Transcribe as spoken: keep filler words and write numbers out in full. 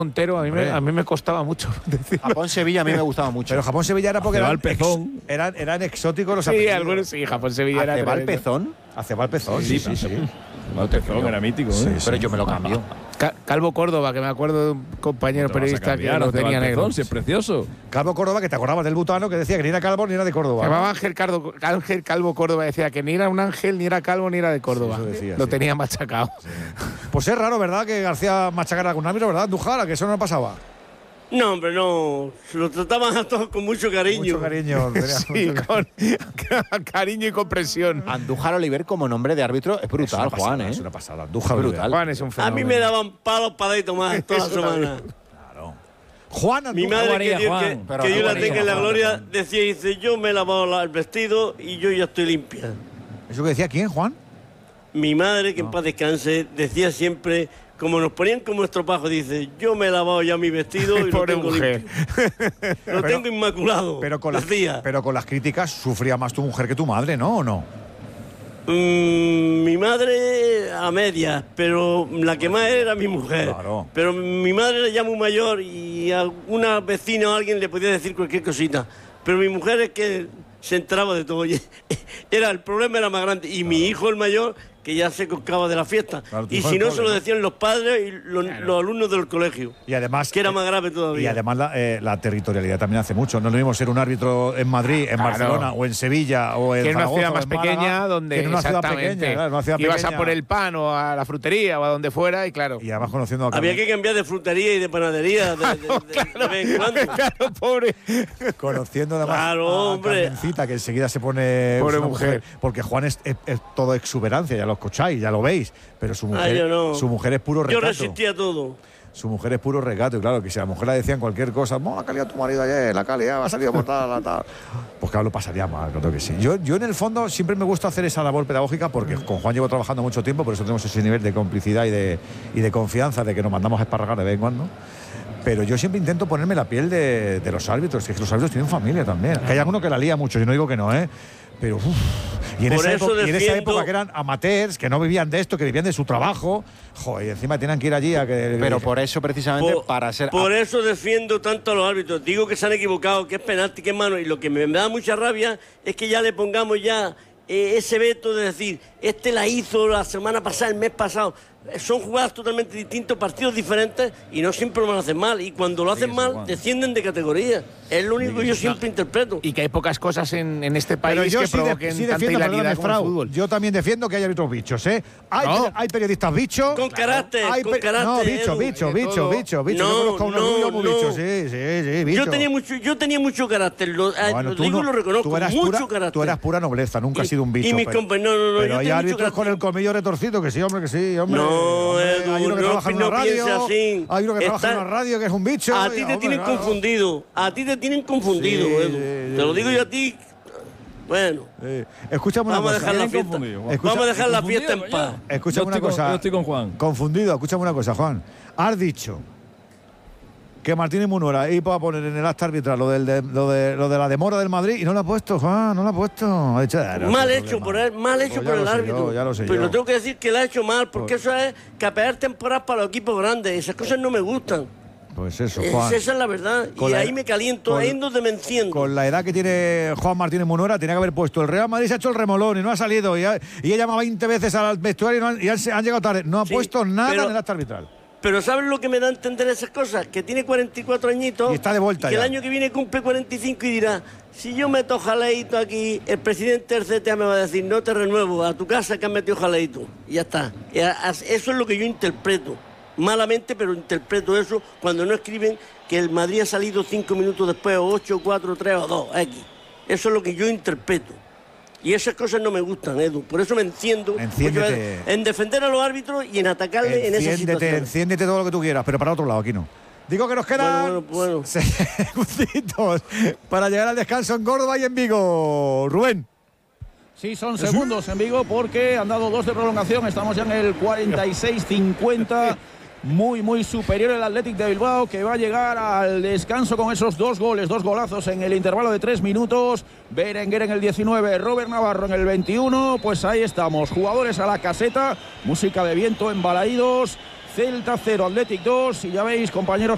Montero, a mí, me, a mí me costaba mucho decirlo. Japón-Sevilla a mí me gustaba mucho. Pero Japón-Sevilla era porque eran, Acebal Pezón. ex, eran, eran exóticos los Sí, apellidos. algunos sí, Japón-Sevilla era ¿Acebal tremendo. Pezón? Acebal Pezón, sí, sí, sí. sí. Acebal Pezón era mítico, ¿eh? Pero yo me lo cambio. Ca- Calvo Córdoba, que me acuerdo de un compañero ¿Cómo te vas a periodista que cambiar, lo Acebal tenía Pezón, negro. si es precioso. Calvo Córdoba, que te acordabas del butano, que decía que ni era calvo ni era de Córdoba. Se llamaba Ángel, Cardo, Ángel Calvo Córdoba, decía que ni era un ángel, ni era calvo, ni era de Córdoba. Sí, eso decía, lo sí. tenía machacado. Sí. Pues es raro, ¿verdad?, que García machacara con un árbitro, ¿verdad, Andújar? Que eso no pasaba. No, hombre, no. Se lo trataban a todos con mucho cariño. Mucho cariño. tenía Sí, mucho con cariño y comprensión. Andújar Oliver como nombre de árbitro es brutal, Es una Juan, pasada, ¿eh? Es una pasada. Andújar Es brutal. brutal. Juan es un A fenómeno. mí me daban palos para ir tomar toda la Eso semana. Claro. Juan Mi Andújar. madre, haría, que, Dios- Juan? que- Pero que no yo la haría, tenga en la Juan, gloria, Juan. decía, dice, yo me he lavado la- el vestido y yo ya estoy limpia. ¿Eso que decía quién, Juan? Mi madre, que en paz descanse, decía siempre, como nos ponían como estropajo, dice, yo me he lavado ya mi vestido y lo Pobre tengo mujer. limpio. Lo tengo inmaculado. Pero con, las, decía. pero con las críticas sufría más tu mujer que tu madre, ¿no? ¿O no? Mm, mi madre a medias, pero la que más era mi mujer. Claro. Pero mi madre era ya muy mayor y a una vecina o alguien le podía decir cualquier cosita. Pero mi mujer es que se enteraba de todo. Y era, el problema era más grande. Y mi hijo, el mayor, que ya se coscaba de la fiesta. Claro, tu Y hijo si es no, pobre, se lo ¿no? decían los padres y los, los alumnos del colegio. Y además. Que era más grave todavía. Y además la, eh, la territorialidad también hace mucho. No es lo mismo ser un árbitro en Madrid, en Claro. Barcelona o en Sevilla o en Que en una Zaragoza ciudad o más en Málaga, pequeña donde que en una ciudad exactamente, pequeña, claro, una ciudad ibas pequeña. a por el pan o a la frutería o a donde fuera y claro. Y además conociendo a Había Carmen- que cambiar de frutería y de panadería de, de- de- de vez en cuando. Claro, pobre. Conociendo además Claro, a hombre. Carmencita, que enseguida se pone Pobre una mujer. porque Juan es, es- es todo exuberancia, ya lo escucháis, ya lo veis, pero su mujer, Ah, yo no. su mujer es puro Yo recato. resistía todo. Su mujer es puro recato, y claro, que si a la mujer le decían cualquier cosa, "Mo, la calidad de tu marido ayer, la calidad, ha salido por tal, la tal", pues claro, lo pasaría mal, creo que sí. Yo, yo en el fondo siempre me gusta hacer esa labor pedagógica porque con Juan llevo trabajando mucho tiempo, por eso tenemos ese nivel de complicidad y de, y de confianza de que nos mandamos a esparragar de vez en cuando. Pero yo siempre intento ponerme la piel de, de los árbitros, que los árbitros tienen familia también. Que hay alguno que la lía mucho, yo no digo que no, ¿eh? Pero uff. Y, en Por esa eso época, y en esa defiendo- época que eran amateurs, que no vivían de esto, que vivían de su trabajo, joder, y encima tenían que ir allí a que. Pero por eso, precisamente, Por, para ser. por eso defiendo tanto a los árbitros. Digo que se han equivocado, que es penalti, que es mano. Y lo que me da mucha rabia es que ya le pongamos ya eh, ese veto de decir, este la hizo la semana pasada, el mes pasado. Son jugadas totalmente distintas, partidos diferentes y no siempre lo hacen mal. Y cuando lo hacen sí, mal, Juan. descienden de categoría. Es lo único que yo siempre interpreto. Y que hay pocas cosas en, en este país Pero yo que sí, de- provoquen sí tanta defiendo, hilaridad perdóname, como el Frau, fútbol. yo también defiendo que hay árbitros bichos, ¿eh? Hay, No. pe- hay periodistas bichos. Con carácter, hay con pe- carácter, No, bicho, Edu. bicho, Hay de bicho, todo. bicho, bicho. No, Yo conozco a unos no, rubios muy no. bichos, sí, sí, sí, bicho. Yo tenía mucho, yo tenía mucho carácter, lo, ah, Bueno, lo tú digo no- y lo reconozco, tú eras mucho pura, carácter. Tú eras pura nobleza, nunca Y- has sido un bicho. y mis pero, compañeros- no, no, no, pero yo hay tengo mucho árbitros con carácter. el colmillo retorcido, que sí, hombre, que sí, hombre. No, Hombre, Edu, hay uno que no, trabaja en no una radio, pienses así. hay uno que trabaja en Está- una radio que es un bicho. A y, ti te hombre, tienen claro. confundido. A ti te tienen confundido, Sí, Edu. sí, Te sí, lo digo sí. yo a ti. Bueno, Eh, escúchame una vamos a cosa. dejar la Tienen fiesta. confundido, Juan. Escucha- Vamos a dejar la Confundido, fiesta en coño. paz. Escúchame Yo una estoy con- cosa. yo estoy con Juan. Confundido, escúchame una cosa, Juan. Has dicho que Martínez Munuera iba a poner en el acta arbitral lo, del, de, lo, de, lo de la demora del Madrid y no lo ha puesto, Juan, no lo ha puesto. Ha dicho, "Ah, no, Mal no hay hecho problema". por él, mal hecho Pues ya por lo el sé árbitro. yo, ya lo sé Pero yo. lo tengo que decir que lo ha hecho mal, porque Pues- eso es capear temporadas para los equipos grandes. Esas cosas no me gustan. Pues eso, Es- Juan. esa es la verdad. Con y la- ahí me caliento, con- ahí es donde me enciendo. Con la edad que tiene Juan Martínez Munuera, tenía que haber puesto el Real Madrid, se ha hecho el remolón y no ha salido. Y, ha, y he llamado veinte veces al vestuario y, no han, y han, han llegado tarde. No ha Sí, puesto nada pero- en el acta arbitral. Pero ¿sabes lo que me da a entender esas cosas? Que tiene cuarenta y cuatro añitos. Y está de vuelta y que ya. el año que viene cumple cuarenta y cinco y dirá, si yo meto jaleito aquí, el presidente del C T A me va a decir, no te renuevo, a tu casa que has metido jaleito. Y ya está. Y a- a- eso es lo que yo interpreto. Malamente, pero interpreto eso cuando no escriben que el Madrid ha salido cinco minutos después, o ocho, cuatro, tres o dos, X. Eso es lo que yo interpreto. Y esas cosas no me gustan, Edu. Por eso me enciendo Enciéndete. muchas veces en defender a los árbitros y en atacarle en esa Enciéndete, situación. enciéndete todo lo que tú quieras, pero para otro lado, aquí no. Digo que nos quedan Bueno, bueno, bueno. segunditos para llegar al descanso en Córdoba y en Vigo. Rubén. Sí, son segundos en Vigo porque han dado dos de prolongación. Estamos ya en el cuarenta y seis cincuenta. Muy, muy superior el Athletic de Bilbao, que va a llegar al descanso con esos dos goles, dos golazos en el intervalo de tres minutos. Berenguer en el diecinueve, Robert Navarro en el veintiuno. Pues ahí estamos, jugadores a la caseta, música de viento en Balaídos. Celta cero, Athletic dos. Y ya veis, compañeros